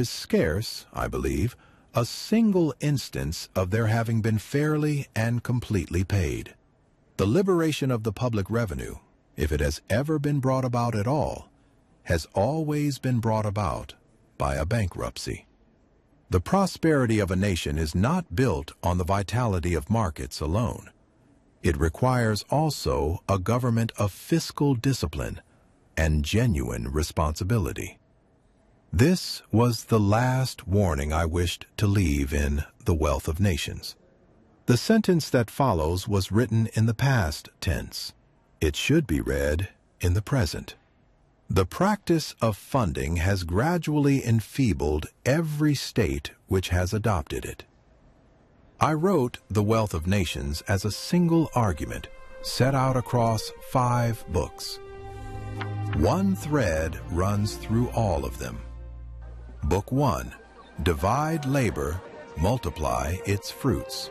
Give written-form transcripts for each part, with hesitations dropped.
is scarce, I believe, a single instance of their having been fairly and completely paid. The liberation of the public revenue, if it has ever been brought about at all, has always been brought about by a bankruptcy. The prosperity of a nation is not built on the vitality of markets alone. It requires also a government of fiscal discipline and genuine responsibility. This was the last warning I wished to leave in The Wealth of Nations. The sentence that follows was written in the past tense. It should be read in the present. The practice of funding has gradually enfeebled every state which has adopted it. I wrote The Wealth of Nations as a single argument set out across 5 books. One thread runs through all of them. Book 1, Divide Labor, Multiply Its Fruits.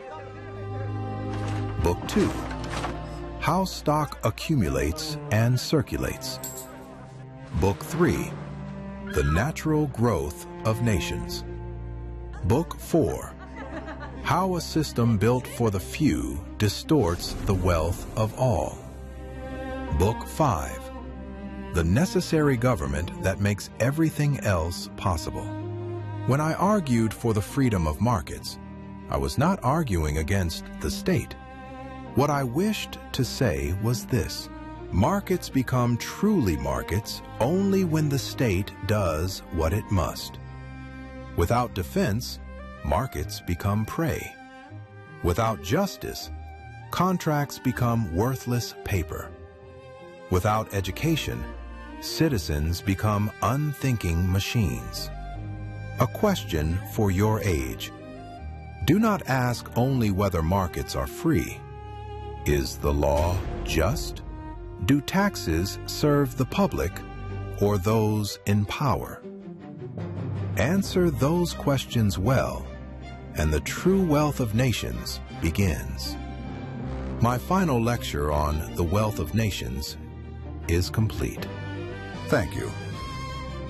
Book 2, How Stock Accumulates and Circulates. Book 3, The Natural Growth of Nations. Book 4, How a System Built for the Few Distorts the Wealth of All. Book 5, The Necessary Government That Makes Everything Else Possible. When I argued for the freedom of markets, I was not arguing against the state. What I wished to say was this: markets become truly markets only when the state does what it must. Without defense, markets become prey. Without justice, contracts become worthless paper. Without education, citizens become unthinking machines. A question for your age. Do not ask only whether markets are free. Is the law just? Do taxes serve the public or those in power? Answer those questions well, and the true wealth of nations begins. My final lecture on The Wealth of Nations is complete. Thank you.